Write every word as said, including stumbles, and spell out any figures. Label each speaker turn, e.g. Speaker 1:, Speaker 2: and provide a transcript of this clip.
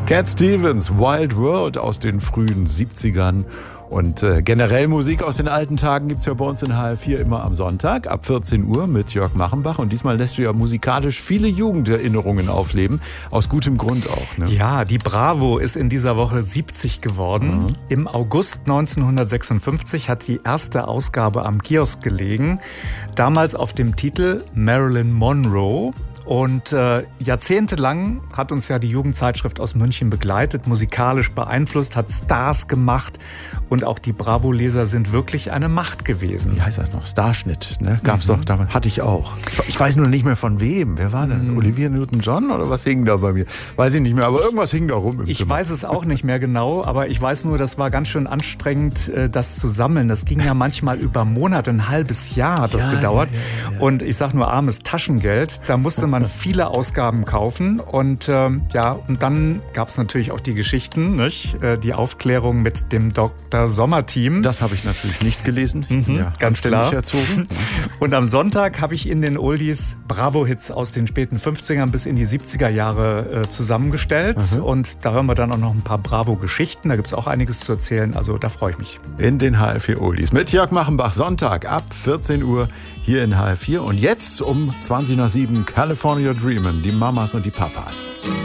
Speaker 1: Cat Stevens, Wild World aus den frühen siebzigern. Und äh, generell Musik aus den alten Tagen gibt's ja bei uns in H R vier immer am Sonntag ab vierzehn Uhr mit Jörg Machenbach. Und diesmal lässt du ja musikalisch viele Jugenderinnerungen aufleben. Aus gutem Grund auch. Ne?
Speaker 2: Ja, die Bravo ist in dieser Woche siebzig geworden. Mhm. Im August neunzehnhundertsechsundfünfzig hat die erste Ausgabe am Kiosk gelegen. Damals auf dem Titel Marilyn Monroe. Und äh, jahrzehntelang hat uns ja die Jugendzeitschrift aus München begleitet, musikalisch beeinflusst, hat Stars gemacht und auch die Bravo-Leser sind wirklich eine Macht gewesen.
Speaker 1: Wie heißt das noch? Starschnitt, ne? Gab's mhm. doch, damals hatte ich auch. Ich weiß nur nicht mehr von wem. Wer war denn? Mhm. Olivia Newton-John oder was hing da bei mir? Weiß ich nicht mehr, aber irgendwas hing da rum im
Speaker 2: Ich
Speaker 1: Zimmer.
Speaker 2: weiß es auch nicht mehr genau, aber ich weiß nur, das war ganz schön anstrengend, das zu sammeln. Das ging ja manchmal über Monate, ein halbes Jahr hat das ja, gedauert. Ja, ja, ja. Und ich sag nur armes Taschengeld, da musste man viele Ausgaben kaufen und ähm, ja, und dann gab es natürlich auch die Geschichten, nicht? Äh, die Aufklärung mit dem Doktor Sommer-Team.
Speaker 1: Das habe ich natürlich nicht gelesen.
Speaker 2: Ich bin mhm, ja ganz klar.
Speaker 1: Erzogen.
Speaker 2: Und am Sonntag habe ich in den Oldies Bravo-Hits aus den späten fünfzigern bis in die siebziger Jahre äh, zusammengestellt. Mhm. Und da hören wir dann auch noch ein paar Bravo-Geschichten. Da gibt es auch einiges zu erzählen. Also da freue ich mich.
Speaker 1: In den H R vier Oldies mit Jörg Machenbach. Sonntag ab vierzehn Uhr hier in H R vier. Und jetzt um zwanzig nach sieben California Dreamin', die Mamas und die Papas.